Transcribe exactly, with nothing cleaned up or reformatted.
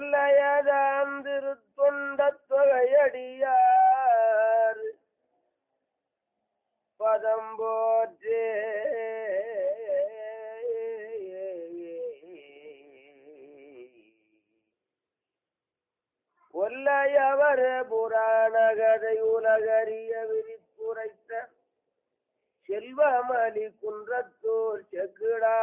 தொல்லையதாம் திருத்தொண்டத் தொகையடியார் பதம் போற்றே ஒல்லையவர் புராண கதை உலகறிய விரித்துரைத்த செல்வமலி குன்றத்தோர் செக்கிடா